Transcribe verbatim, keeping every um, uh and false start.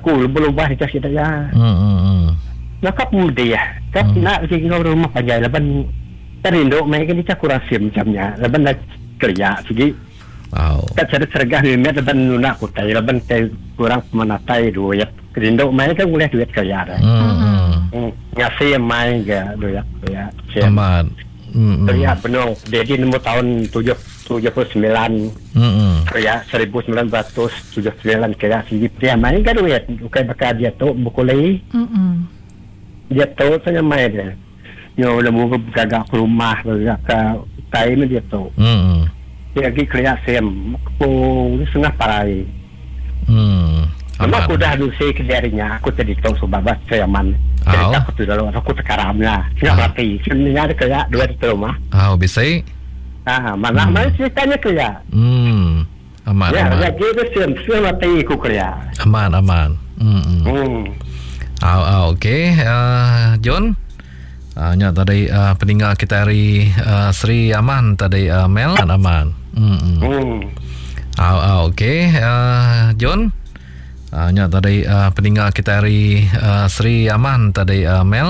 aku berubah dikasih daya. Hmm hmm. hmm. Nakap muda ya. Kap Hmm. nak sing rumah pajai laban tarindo mai kan dia kurang sim macamnya. Laban nak kerja sigi. Wow. Kat cara sergah ni met laban nuna aku tai laban tai kurang manatai duit. Kerindo mai kan boleh duit kerja dah. Hmm. hmm. Hmm. Ngasih mai ga duit ya. Aman. Hmm. hmm. Kerja penuh. Jadi nombor tahun tujuh tujuh puluh sembilan. Hmm. hmm. Kerja seribu sembilan ratus tujuh puluh sembilan kerja sigi dia mai kan duit. Bukan bakal dia tu buku lagi. Mm-mm. Dia tahu saya main dia. Yo dah mau gagak ke rumah gagak ke tai ni dia tahu. Hmm. Dia pergi kerja sem. Aku setengah parai. Hmm. Memang Aman. aku dah dulu saya kerjanya. Aku tadi tahu sebab saya aman. Jadi Oh. aku tu dalam aku tekaram lah. Tidak Ah. mati. Sebenarnya ada kerja dua di rumah. Ah, bisa. Ah, mana Hmm. mana ceritanya kerja. Hmm. Aman Ya, aman. ya kita sem sem mati aku kerja. Aman aman. Hmm. hmm. Hmm. Ah, ah okey. Uh, John. Ah, nya tadi uh, peninggal kita hari uh, Sri Aman tadi uh, Mel aman. Hmm. hmm. Hmm. Ah, ah okey. Uh, John. Ah, nya tadi uh, peninggal kita hari uh, Sri Aman tadi uh, Mel